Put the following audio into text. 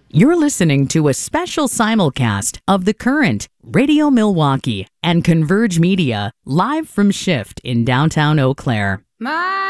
You're listening to a special simulcast of The Current, Radio Milwaukee, and Converge Media, live from Shift in downtown Eau Claire.